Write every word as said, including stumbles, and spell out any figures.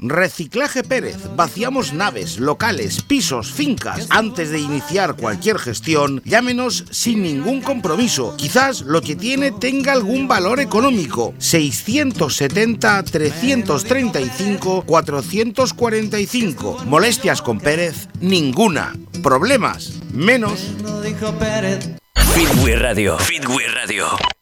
Reciclaje Pérez. Vaciamos naves, locales, pisos, fincas. Antes de iniciar cualquier gestión, llámenos sin ningún compromiso. Quizás lo que tiene tenga algún valor económico. seiscientos setenta, trescientos treinta y cinco, cuatrocientos cuarenta y cinco. Molestias con Pérez, ninguna. Problemas, menos. Fitway Radio. Fitway Radio.